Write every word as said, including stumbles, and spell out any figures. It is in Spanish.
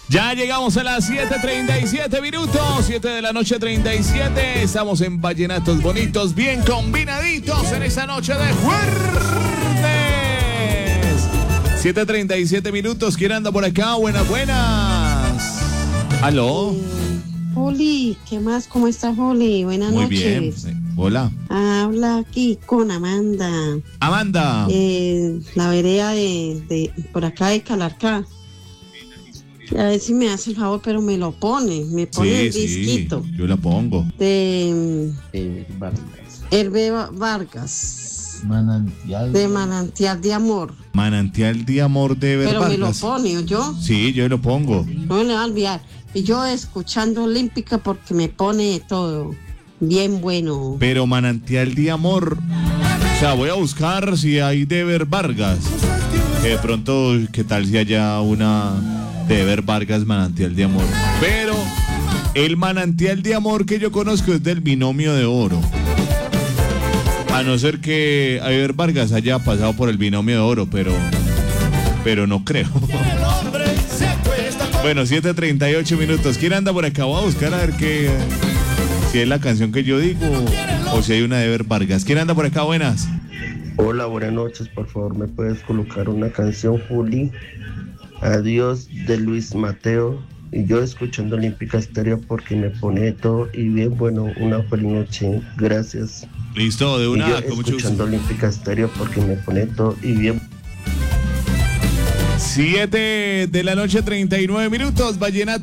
Ya llegamos a las siete treinta y siete minutos, siete de la noche treinta y siete. Estamos en Vallenatos Bonitos, bien combinaditos en esa noche de jueves. siete treinta y siete minutos. ¿Quién anda por acá? Buenas, buenas. ¿Aló? Eh, Juli, ¿qué más? ¿Cómo está, Juli? Buenas Muy noches. bien. Hola. Habla aquí con Amanda. Amanda. Eh, la vereda de, de por acá de Calarcá. A ver si me hace el favor, pero me lo pone, me pone Sí, el disquito. sí, yo la pongo. De Eh, Vargas. Hervé Vargas. Manantial. De Manantial de Amor. Manantial de Amor de Ver Pero me lo Vargas. pone, ¿yo? Sí, yo lo pongo. No me lo va a olvidar. Y yo escuchando Olímpica porque me pone todo bien bueno. Pero Manantial de Amor. O sea, voy a buscar si hay de Ver Vargas. Que de pronto, ¿qué tal si haya una de Ver Vargas Manantial de Amor? Pero el Manantial de Amor que yo conozco es del Binomio de Oro. A no ser que Ver Vargas haya pasado por el Binomio de Oro, pero, pero no creo. Bueno, siete treinta y ocho minutos. ¿Quién anda por acá? Voy a buscar a ver qué, si es la canción que yo digo o si hay una de Ver Vargas. ¿Quién anda por acá? Buenas. Hola, buenas noches. Por favor, ¿me puedes colocar una canción, Juli? Adiós, de Luis Mateo. Y yo escuchando Olímpica Estéreo porque me pone todo y bien bueno. Una feliz noche. Gracias. Listo, de una. Y yo Con mucho escuchando gusto. Olímpica Estéreo porque me pone todo y bien. siete de la noche, treinta y nueve minutos. Vallenato.